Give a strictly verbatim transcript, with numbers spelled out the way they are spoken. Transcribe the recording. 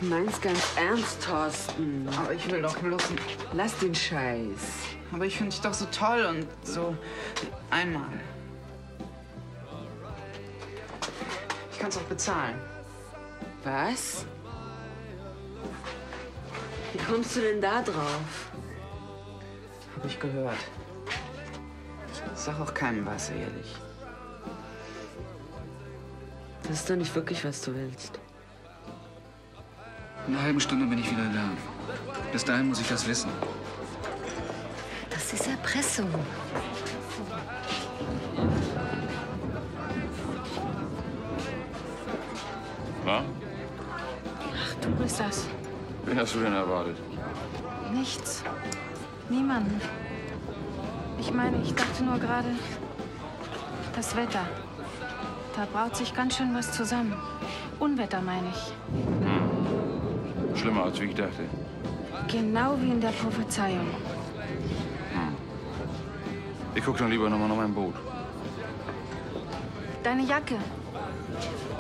Ich mein's ganz ernst, Thorsten. Aber ich will doch bloß... Lass den Scheiß. Aber ich finde dich doch so toll und so... Einmal. Ich kann's auch bezahlen. Was? Wie kommst du denn da drauf? Hab ich gehört. Sag auch keinem was, ehrlich. Das ist doch nicht wirklich, was du willst. In einer halben Stunde bin ich wieder da. Bis dahin muss ich das wissen. Das ist Erpressung. Na? Ach, du bist das. Wen hast du denn erwartet? Nichts. Niemanden. Ich meine, ich dachte nur gerade, das Wetter. Da braut sich ganz schön was zusammen. Unwetter, meine ich. Hm. Schlimmer, als wie ich dachte. Genau wie in der Prophezeiung. Hm. Ich guck dann lieber noch mal nach meinem Boot. Deine Jacke.